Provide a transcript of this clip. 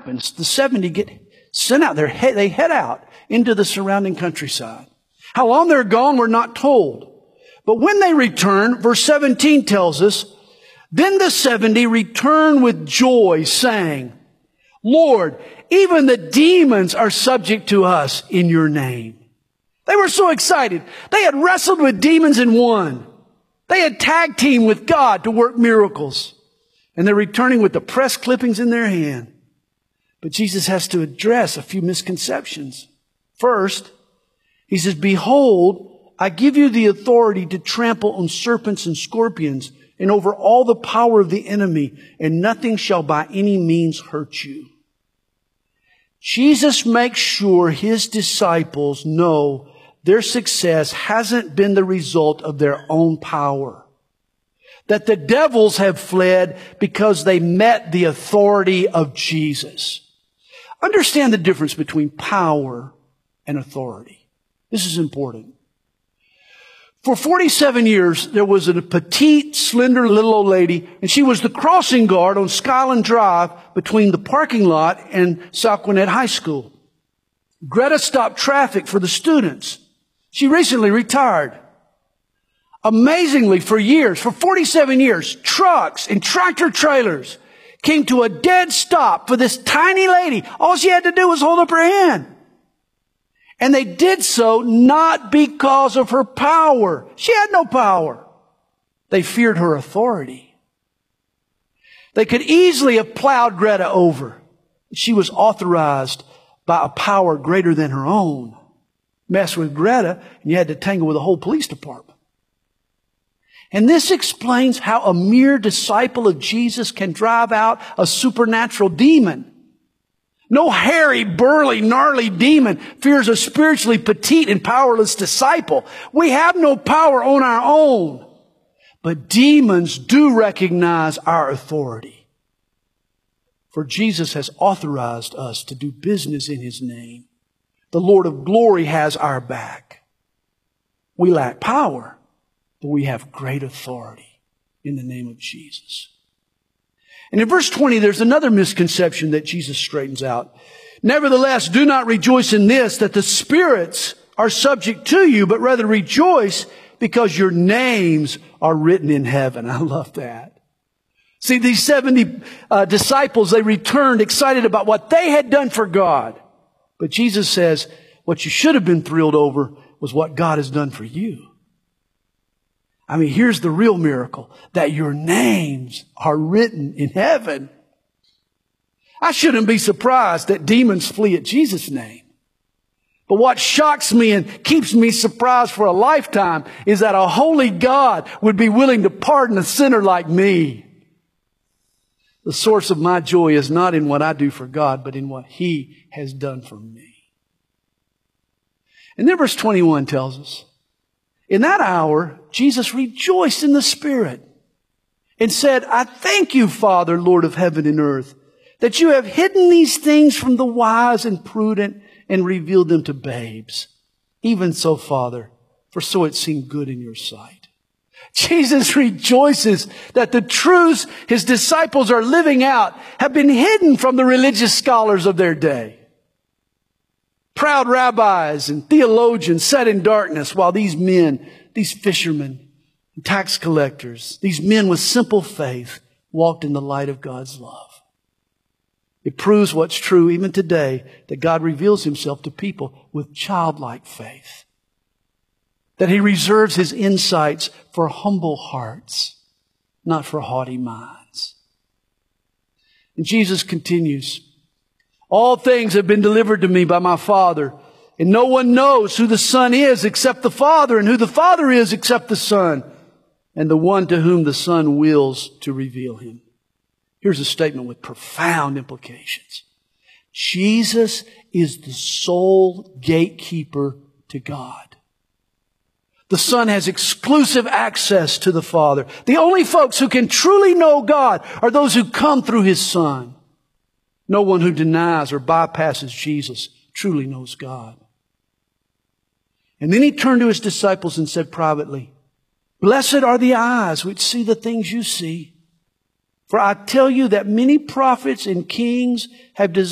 happens? The 70 get sent out. They head out into the surrounding countryside. How long they're gone, we're not told. But when they return, verse 17 tells us, then the 70 return with joy, saying, Lord, even the demons are subject to us in your name. They were so excited. They had wrestled with demons and won. They had tag teamed with God to work miracles. And they're returning with the press clippings in their hand. But Jesus has to address a few misconceptions. First, he says, behold, I give you the authority to trample on serpents and scorpions and over all the power of the enemy, and nothing shall by any means hurt you. Jesus makes sure his disciples know their success hasn't been the result of their own power. That the devils have fled because they met the authority of Jesus. Understand the difference between power and authority. This is important. For 47 years, there was a petite, slender little old lady, and she was the crossing guard on Skyland Drive between the parking lot and South Gwinnett High School. Greta stopped traffic for the students. She recently retired. Amazingly, for years, for 47 years, trucks and tractor trailers came to a dead stop for this tiny lady. All she had to do was hold up her hand. And they did so not because of her power. She had no power. They feared her authority. They could easily have plowed Greta over. She was authorized by a power greater than her own. Mess with Greta, and you had to tangle with the whole police department. And this explains how a mere disciple of Jesus can drive out a supernatural demon. No hairy, burly, gnarly demon fears a spiritually petite and powerless disciple. We have no power on our own. But demons do recognize our authority. For Jesus has authorized us to do business in his name. The Lord of glory has our back. We lack power, but we have great authority in the name of Jesus. And in verse 20, there's another misconception that Jesus straightens out. Nevertheless, do not rejoice in this, that the spirits are subject to you, but rather rejoice because your names are written in heaven. I love that. See, these 70 disciples, they returned excited about what they had done for God. But Jesus says, what you should have been thrilled over was what God has done for you. I mean, here's the real miracle, that your names are written in heaven. I shouldn't be surprised that demons flee at Jesus' name. But what shocks me and keeps me surprised for a lifetime is that a holy God would be willing to pardon a sinner like me. The source of my joy is not in what I do for God, but in what he has done for me. And then verse 21 tells us, in that hour, Jesus rejoiced in the Spirit and said, I thank you, Father, Lord of heaven and earth, that you have hidden these things from the wise and prudent and revealed them to babes. Even so, Father, for so it seemed good in your sight. Jesus rejoices that the truths his disciples are living out have been hidden from the religious scholars of their day. Proud rabbis and theologians sat in darkness while these men, these fishermen, and tax collectors, these men with simple faith walked in the light of God's love. It proves what's true even today, that God reveals himself to people with childlike faith. That he reserves his insights for humble hearts, not for haughty minds. And Jesus continues, all things have been delivered to me by my Father, and no one knows who the Son is except the Father, and who the Father is except the Son, and the one to whom the Son wills to reveal him. Here's a statement with profound implications. Jesus is the sole gatekeeper to God. The Son has exclusive access to the Father. The only folks who can truly know God are those who come through his Son. No one who denies or bypasses Jesus truly knows God. And then he turned to his disciples and said privately, blessed are the eyes which see the things you see. For I tell you that many prophets and kings have desired